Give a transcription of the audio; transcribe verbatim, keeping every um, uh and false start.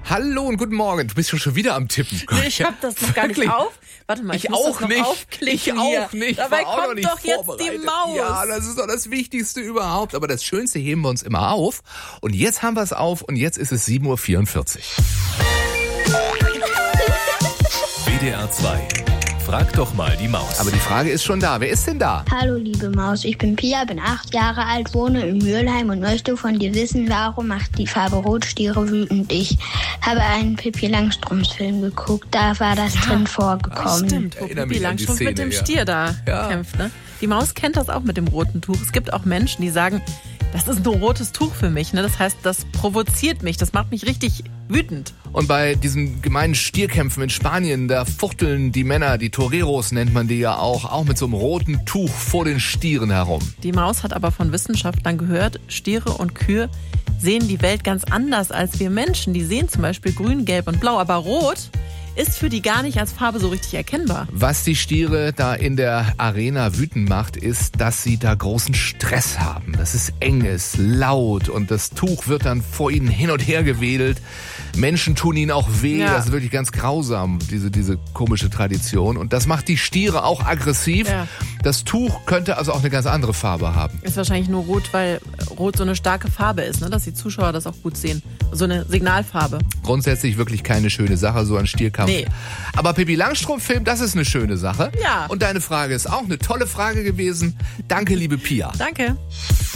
Hallo und guten Morgen. Du bist schon wieder am Tippen. Nee, ich hab das noch gar nicht Wirklich? auf. Warte mal, ich, Ich muss auch das noch nicht. aufklicken Ich hier. auch nicht. Dabei War auch noch kommt nicht doch jetzt die vorbereitet. Maus. Ja, das ist doch das Wichtigste überhaupt. Aber das Schönste heben wir uns immer auf. Und jetzt haben wir es auf und jetzt ist es sieben Uhr vierundvierzig. W D R zwei. Frag doch mal die Maus. Aber die Frage ist schon da. Wer ist denn da? Hallo liebe Maus, ich bin Pia, bin acht Jahre alt, wohne in Mülheim und möchte von dir wissen, warum macht die Farbe Rot Stiere wütend? Ich habe einen Pippi Langstrumpf-Film geguckt, da war das drin vorgekommen. Stimmt, wo Erinnere Pippi mich an die Langstrumpf mit Szene, dem ja. Stier da Ja. kämpft. Ne? Die Maus kennt das auch mit dem roten Tuch. Es gibt auch Menschen, die sagen, das ist ein rotes Tuch für mich. Ne? Das heißt, das provoziert mich, das macht mich richtig wütend. Und bei diesen gemeinen Stierkämpfen in Spanien, da fuchteln die Männer, die Toreros nennt man die ja auch, auch mit so einem roten Tuch vor den Stieren herum. Die Maus hat aber von Wissenschaftlern gehört, Stiere und Kühe sehen die Welt ganz anders als wir Menschen. Die sehen zum Beispiel grün, gelb und blau, aber rot ist für die gar nicht als Farbe so richtig erkennbar. Was die Stiere da in der Arena wütend macht, ist, dass sie da großen Stress haben. Das ist eng, ist laut und das Tuch wird dann vor ihnen hin und her gewedelt. Menschen tun ihnen auch weh, Ja. das ist wirklich ganz grausam, diese, diese komische Tradition. Und das macht die Stiere auch aggressiv. Ja. Das Tuch könnte also auch eine ganz andere Farbe haben. Ist wahrscheinlich nur rot, weil rot so eine starke Farbe ist, ne? Dass die Zuschauer das auch gut sehen. So eine Signalfarbe. Grundsätzlich wirklich keine schöne Sache, so ein Stierkampf. Nee. Aber Pippi Langstrumpf-Film, das ist eine schöne Sache. Ja. Und deine Frage ist auch eine tolle Frage gewesen. Danke, liebe Pia. Danke.